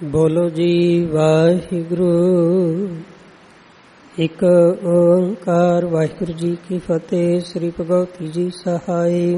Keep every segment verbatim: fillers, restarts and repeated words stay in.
ਬੋਲੋ ਜੀ ਵਾਹਿਗੁਰੂ। ਇੱਕ ਓੰਕਾਰ ਵਾਹਿਗੁਰੂ ਜੀ ਕੀ ਫਤਿਹ। ਸ੍ਰੀ ਭਗਵਤੀ ਜੀ ਸਹਾਈ।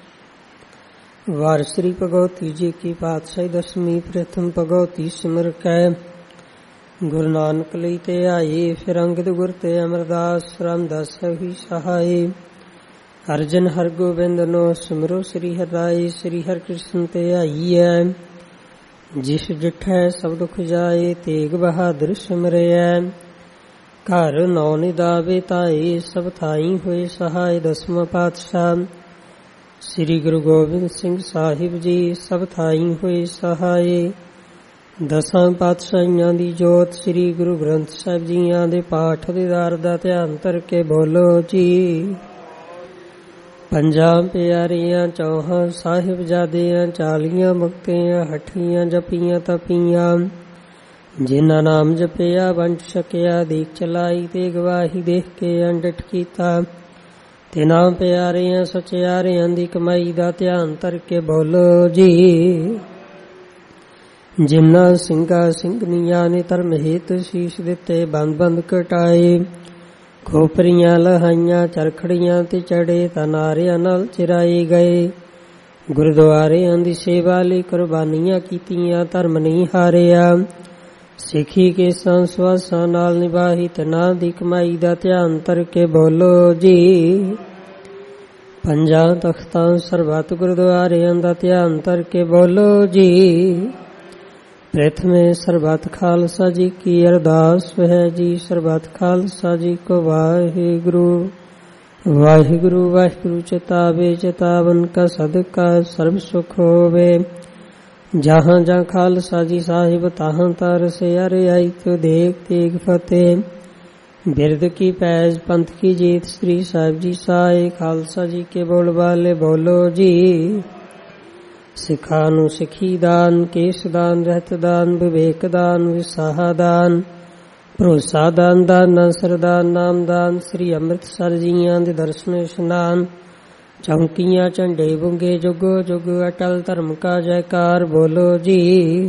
ਵਾਰ ਸ੍ਰੀ ਭਗਵਤੀ ਜੀ ਕੀ ਪਾਤਸ਼ਾਹੀ ਦਸਵੀਂ ਪ੍ਰਥਮ ਭਗਵਤੀ ਸਿਮਰ ਕੈ। ਗੁਰੂ ਨਾਨਕ ਲਈ ਤੇ ਆਈ ਫਿਰ ਅੰਗਦ ਗੁਰ ਤੇ ਅਮਰਦਾਸ ਰਾਮਦਾਸ ਹੀ ਸਹਾਈ। ਅਰਜਨ ਹਰਗੋਬਿੰਦ ਨੋ ਸਿਮਰੋ ਸ੍ਰੀ ਹਰਿ ਸ੍ਰੀ ਹਰਿ ਕ੍ਰਿਸ਼ਨ ਤੇ ਆਈ ਹੈ। ਜਿਸ ਡਿਠੈ ਸਭ ਦੁਖ ਜਾਏ ਤੇਗ ਬਹਾਦਰ ਸਿਮਰਿਐ। ਘਰ ਨੌ ਨਿਦਾਵੇ ਤਾਏ ਸਭ ਥਾਈ ਹੋਏ ਸਹਾਇ। ਦਸਵਾਂ ਪਾਤਸ਼ਾਹ ਸ੍ਰੀ ਗੁਰੂ ਗੋਬਿੰਦ ਸਿੰਘ ਸਾਹਿਬ ਜੀ ਸਭ ਥਾਈ ਹੋਏ ਸਹਾਏ। ਦਸਾਂ ਪਾਤਸ਼ਾਹੀਆਂ ਦੀ ਜੋਤ ਸ੍ਰੀ ਗੁਰੂ ਗ੍ਰੰਥ ਸਾਹਿਬ ਜੀਆਂ ਦੇ ਪਾਠ ਦੀਦਾਰ ਦਾ ਧਿਆਨ ਧਰ ਕੇ ਬੋਲੋ ਜੀ। ਪੰਜਾਂ ਪਿਆਰੀਆਂ ਚੌਹਾਂ ਸਾਹਿਬਜ਼ਾਦਿਆਂ ਚਾਲੀਆਂ ਮੁਕਤੀਆਂ ਹੱਠੀਆਂ ਜਪੀਆਂ ਤਪੀਆਂ। ਜਿਨ੍ਹਾਂ ਨਾਮ ਜਪਿਆ ਵੰਡ ਛਕਿਆ ਦੇਖ ਚਲਾਈ ਤੇ ਗਵਾਹੀ ਦੇਖ ਕੇ ਅੰਡਟ ਕੀਤਾ। ਤਿਨਾਂ ਪਿਆਰਿਆਂ ਸਚਿਆਰਿਆਂ ਦੀ ਕਮਾਈ ਦਾ ਧਿਆਨ ਧਰ ਕੇ ਬੋਲੋ ਜੀ। ਜਿਨ੍ਹਾਂ ਸਿੰਘਾਂ ਸਿੰਘਣੀਆਂ ਨੇ ਧਰਮ ਹੇਤ ਸੀਸ ਦਿੱਤੇ ਬੰਦ ਬੰਦ ਕਟਾਏ। ਖੋਪਰੀਆਂ ਲਹਾਈਆਂ ਚਰਖੜੀਆਂ ਤੇ ਚੜੇ ਤਨਾਰਿਆਂ ਨਾਲ ਚਿਰਾਏ ਗਏ। ਗੁਰਦੁਆਰਿਆਂ ਦੀ ਸੇਵਾ ਲਈ ਕੁਰਬਾਨੀਆਂ ਕੀਤੀਆਂ ਧਰਮ ਨਹੀਂ ਹਾਰਿਆ। ਸਿੱਖੀ ਕੇ ਸੰਸਵਾਸਾਂ ਨਾਲ ਨਿਭਾਈ ਤਿਨਾਂ ਦੀ ਕਮਾਈ ਦਾ ਧਿਆਨ ਧਰ ਕੇ ਬੋਲੋ ਜੀ। ਪੰਜਾਂ ਤਖਤਾਂ ਸਰਬੱਤ ਗੁਰਦੁਆਰਿਆਂ ਦਾ ਧਿਆਨ ਧਰ ਕੇ ਬੋਲੋ ਜੀ। ਪ੍ਰਥਮੇ ਸਰਬੱਤ ਖਾਲਸਾ ਜੀ ਕੀ ਅਰਦਾਸ ਹੈ ਜੀ। ਸਰਬੱਤ ਖਾਲਸਾ ਜੀ ਕੋ ਵਾਹਿਗੁਰੂ ਵਾਹਿਗੁਰੂ ਵਾਹਿਗੁਰੂ ਚਿਤਾਵੇ ਚਿਤਾਵਨ ਕਾ ਸਦਕਾ ਸਰਬ ਸੁਖ ਹੋਵੇ। ਜਹਾਂ ਜਹਾਂ ਖਾਲਸਾ ਜੀ ਸਾਹਿਬ ਤਾਹਾਂ ਤਰਸ ਅਰਿਆਈ ਤੋ ਦੇਖ ਤੇਗ ਫਤਿਹ। ਬਿਰਦ ਕੀ ਪੈਜ ਪੰਥ ਕੀ ਜੀਤ ਸ੍ਰੀ ਸਾਹਿਬ ਜੀ ਸਾਏ। ਖਾਲਸਾ ਜੀ ਕੇ ਬੋਲ ਵਾਲੇ ਬੋਲੋ ਜੀ। ਸਿੱਖਾਂ ਨੂੰ ਸਿੱਖੀ ਦਾਨ ਕੇਸ ਦਾਨ ਰਹਿਤ ਦਾਨ ਵਿਵੇਕ ਦਾਨ ਵਿਸਾਹਾ ਦਾਨ ਭਰੋਸਾ ਦਾਨ ਦਾਨ ਸਰਦਾਨ ਨਾਮ ਦਾਨ ਸ੍ਰੀ ਅੰਮ੍ਰਿਤਸਰ ਜੀਆਂ ਦੇ ਦਰਸ਼ਨ ਇਸ਼ਨਾਨ। ਚੌਂਕੀਆਂ ਝੰਡੇ ਬੁੰਗੇ ਜੁਗੋ ਜੁਗ ਅਟਲ ਧਰਮ ਕਾ ਜੈਕਾਰ ਬੋਲੋ ਜੀ।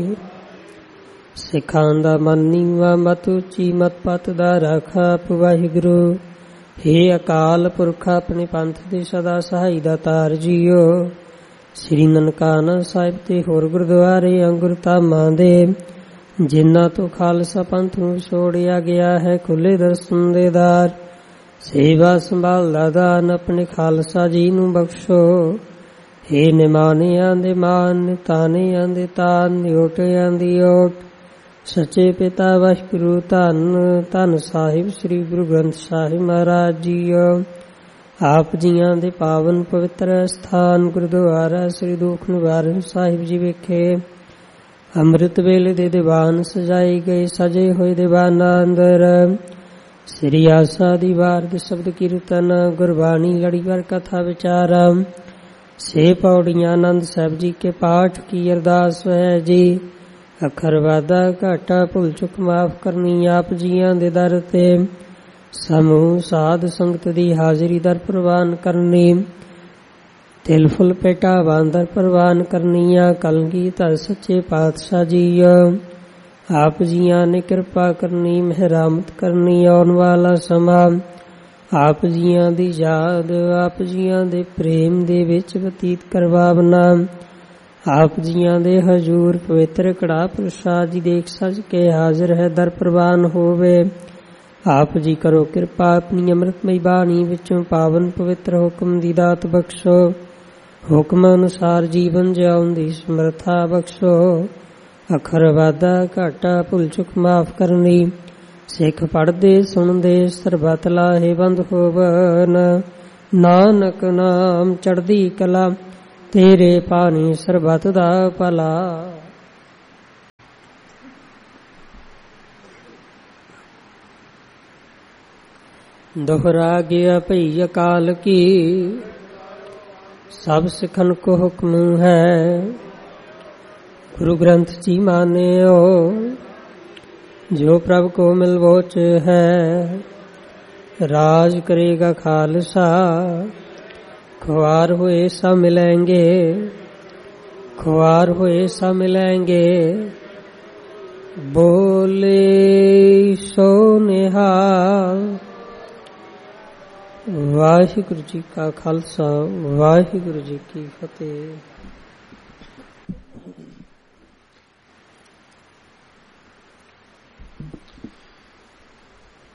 ਸਿੱਖਾਂ ਦਾ ਮਨ ਨੀਵਾਂ ਮਤ ਉੱਚੀ ਮਤ ਪਤ ਦਾ ਰਾਖਾ ਵਾਹਿਗੁਰੂ। ਹੇ ਅਕਾਲ ਪੁਰਖ ਆਪਣੇ ਪੰਥ ਦੇ ਸਦਾ ਸਹਾਈ ਦਾ ਤਾਰ ਜੀਓ। ਸ੍ਰੀ ਨਨਕਾਣਾ ਸਾਹਿਬ ਤੇ ਹੋਰ ਗੁਰਦੁਆਰੇ ਅੰਗੁਰਧਾਮਾਂ ਦੇ ਜਿਨ੍ਹਾਂ ਤੋਂ ਖਾਲਸਾ ਪੰਥ ਨੂੰ ਵਿਛੋੜਿਆ ਗਿਆ ਹੈ ਖੁੱਲੇ ਦਰਸ਼ਨ ਦੇ ਦਾਰ। ਸੇਵਾ ਸੰਭਾਲ ਦਾ ਦਾਨ ਆਪਣੇ ਖਾਲਸਾ ਜੀ ਨੂੰ ਬਖਸ਼ੋ। ਹੇ ਨਿਮਾਨਿਆਂ ਦੇ ਮਾਨ ਨਿਤਾਨਿਆਂ ਦੇ ਤਾਨ ਨਿਓਟਿਆਂ ਦੀ ਓਟ। ਸੱਚੇ ਪਿਤਾ ਵਾਹਿਗੁਰੂ ਧੰਨ ਧੰਨ ਸਾਹਿਬ ਸ੍ਰੀ ਗੁਰੂ ਗ੍ਰੰਥ ਸਾਹਿਬ ਮਹਾਰਾਜ ਜੀਓ। ਆਪ ਜੀਆਂ ਦੇ ਪਾਵਨ ਪਵਿੱਤਰ ਸਥਾਨ ਗੁਰਦੁਆਰਾ ਸ੍ਰੀ ਦੁਖ ਨਿਵਾਰਨ ਸਾਹਿਬ ਜੀ ਵਿਖੇ ਅੰਮ੍ਰਿਤ ਵੇਲੇ ਦੇ ਦੀਵਾਨ ਸਜਾਏ ਗਏ ਸਜੇ ਹੋਏ ਦੀਵਾਨਾਂ ਅੰਦਰ ਸ੍ਰੀ ਆਸਾ ਦੀ ਵਾਰ ਦੇ ਸ਼ਬਦ ਕੀਰਤਨ ਗੁਰਬਾਣੀ ਲੜੀਵਾਰ ਕਥਾ ਵਿਚਾਰਾ ਸੇ ਪੌੜੀਆਂ ਆਨੰਦ ਸਾਹਿਬ ਜੀ ਕੇ ਪਾਠ ਕੀ ਅਰਦਾਸ ਹੈ ਜੀ। ਅੱਖਰ ਵਾਧਾ ਘਾਟਾ ਭੁੱਲ ਚੁੱਕ ਮਾਫ ਕਰਨੀ ਆਪ ਜੀਆਂ ਦੇ ਦਰ ਤੇ। ਸਮੂਹ ਸਾਧ ਸੰਗਤ ਦੀ ਹਾਜ਼ਰੀ ਦਰ ਪ੍ਰਵਾਨ ਕਰਨੀ। ਤਿਲ ਫੁੱਲ ਪੇਟਾ ਬਾਂਦਰ ਪ੍ਰਵਾਨ ਕਰਨੀਆਂ ਕਲਗੀ ਧਰ ਸੱਚੇ ਪਾਤਸ਼ਾਹ ਜੀ। ਆਪ ਜੀਆਂ ਨੇ ਕਿਰਪਾ ਕਰਨੀ ਮਹਿਰਾਮਤ ਕਰਨੀ ਆਉਣ ਵਾਲਾ ਸਮਾਂ ਆਪ ਜੀਆਂ ਦੀ ਯਾਦ ਆਪ ਜੀਆਂ ਦੇ ਪ੍ਰੇਮ ਦੇ ਵਿੱਚ ਬਤੀਤ ਕਰਵਾਵਨਾ। ਆਪ ਜੀਆਂ ਦੇ ਹਜ਼ੂਰ ਪਵਿੱਤਰ ਕੜਾ ਪ੍ਰਸਾਦ ਜੀ ਦੇਖ ਸਜ ਕੇ ਹਾਜ਼ਰ ਹੈ ਦਰ ਪ੍ਰਵਾਨ ਹੋਵੇ। ਆਪ ਜੀ ਕਰੋ ਕਿਰਪਾ ਆਪਣੀ ਅੰਮ੍ਰਿਤਮਈ ਬਾਣੀ ਵਿੱਚੋਂ ਪਾਵਨ ਪਵਿੱਤਰ ਹੁਕਮ ਦੀ ਦਾਤ ਬਖਸ਼ੋ। ਹੁਕਮ ਅਨੁਸਾਰ ਜੀਵਨ ਜਿਉਣ ਦੀ ਸਮਰਥਾ ਬਖਸ਼ੋ। ਅੱਖਰ ਵਾਧਾ ਘਾਟਾ ਭੁੱਲ ਚੁੱਕ ਮਾਫ ਕਰਨੀ। ਸਿੱਖ ਪੜ੍ਹਦੇ ਸੁਣਦੇ ਸਰਬੱਤ ਲਾਹੇਵੰਦ ਹੋਵਨ। ਨਾਨਕ ਨਾਮ ਚੜ੍ਹਦੀ ਕਲਾ ਤੇਰੇ ਪਾਣੀ ਸਰਬੱਤ ਦਾ ਭਲਾ। ਦੁਹਰਾ ਗਿਆ ਭਈ ਅਕਾਲ ਕੀ ਸਭ ਸਿੱਖਨ ਕੋ ਹੁਕਮ ਹੈ। ਗੁਰੂ ਗ੍ਰੰਥ ਜੀ ਮਾਨਿਓ ਜੋ ਪ੍ਰਭ ਕੋ ਮਿਲਵੋਚ ਹੈ। ਰਾਜ ਕਰੇਗਾ ਖਾਲਸਾ ਖੁਆਰ ਹੋਏ ਸਭ ਮਿਲੇਂਗੇ ਖੁਆਰ ਹੋਏ ਸਭ ਮਿਲੇਂਗੇ। ਬੋਲੇ ਸੋ ਨਿਹਾਲ। ਵਾਹਿਗੁਰੂ ਜੀ ਕਾ ਖਾਲਸਾ, ਵਾਹਿਗੁਰੂ ਜੀ ਕੀ ਫਤਿਹ।